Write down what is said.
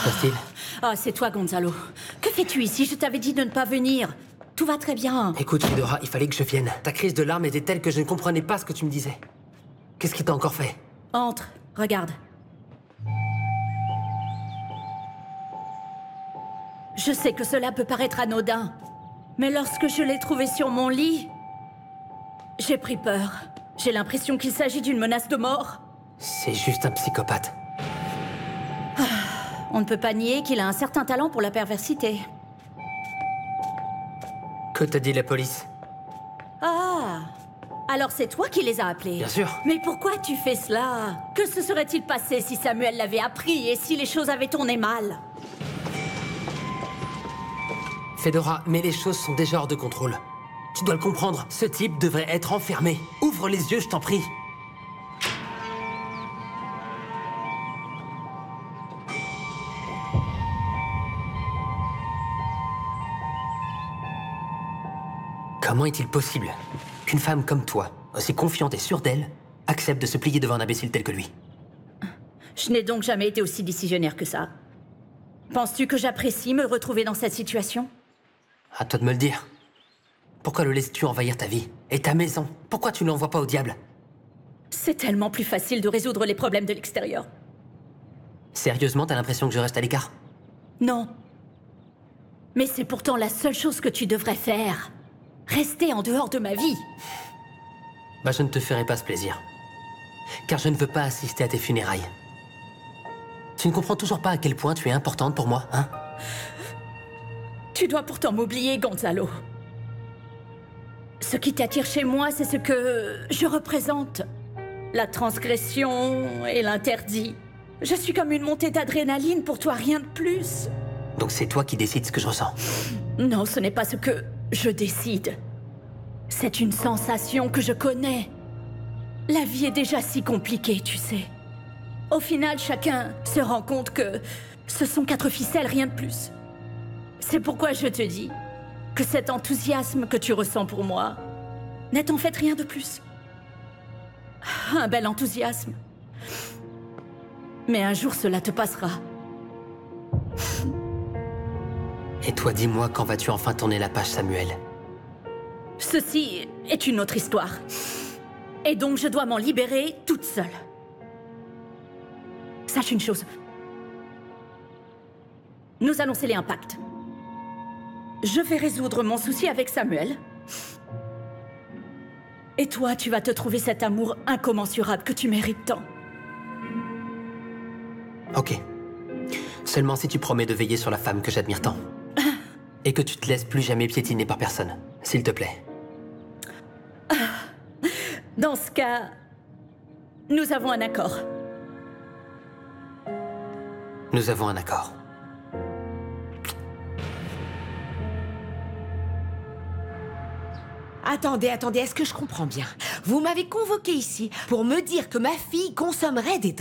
passe-t-il? Ah, c'est toi, Gonzalo. Que fais-tu ici? Je t'avais dit de ne pas venir. Tout va très bien. Écoute, Fedora, il fallait que je vienne. Ta crise de larmes était telle que je ne comprenais pas ce que tu me disais. Qu'est-ce qui t'a encore fait? Entre, regarde. Je sais que cela peut paraître anodin, mais lorsque je l'ai trouvé sur mon lit, j'ai pris peur. J'ai l'impression qu'il s'agit d'une menace de mort. C'est juste un psychopathe. On ne peut pas nier qu'il a un certain talent pour la perversité. Que te dit la police? Ah, alors c'est toi qui les as appelés? Bien sûr. Mais pourquoi tu fais cela? Que se serait-il passé si Samuel l'avait appris et si les choses avaient tourné mal? Fedora, mais les choses sont déjà hors de contrôle. Tu dois le comprendre, ce type devrait être enfermé. Ouvre les yeux, je t'en prie. Comment est-il possible qu'une femme comme toi, aussi confiante et sûre d'elle, accepte de se plier devant un imbécile tel que lui? Je n'ai donc jamais été aussi décisionnaire que ça. Penses-tu que j'apprécie me retrouver dans cette situation? À toi de me le dire. Pourquoi le laisses-tu envahir ta vie? Et ta maison? Pourquoi tu ne l'envoies pas au diable? C'est tellement plus facile de résoudre les problèmes de l'extérieur. Sérieusement, t'as l'impression que je reste à l'écart? Non. Mais c'est pourtant la seule chose que tu devrais faire. Rester en dehors de ma vie. Bah, je ne te ferai pas ce plaisir. Car je ne veux pas assister à tes funérailles. Tu ne comprends toujours pas à quel point tu es importante pour moi, hein? Tu dois pourtant m'oublier, Gonzalo. Ce qui t'attire chez moi, c'est ce que je représente. La transgression et l'interdit. Je suis comme une montée d'adrénaline pour toi, rien de plus. Donc c'est toi qui décides ce que je ressens. Non, ce n'est pas ce que je décide. C'est une sensation que je connais. La vie est déjà si compliquée, tu sais. Au final, chacun se rend compte que ce sont 4 ficelles, rien de plus. C'est pourquoi je te dis que cet enthousiasme que tu ressens pour moi n'est en fait rien de plus. Un bel enthousiasme. Mais un jour, cela te passera. Et toi, dis-moi, quand vas-tu enfin tourner la page, Samuel? Ceci est une autre histoire. Et donc, je dois m'en libérer toute seule. Sache une chose. Nous allons sceller un pacte. Je vais résoudre mon souci avec Samuel. Et toi, tu vas te trouver cet amour incommensurable que tu mérites tant. Ok. Seulement si tu promets de veiller sur la femme que j'admire tant. Et que tu te laisses plus jamais piétiner par personne, s'il te plaît. Dans ce cas, nous avons un accord. Nous avons un accord. Attendez, est-ce que je comprends bien? Vous m'avez convoqué ici pour me dire que ma fille consommerait des drogues.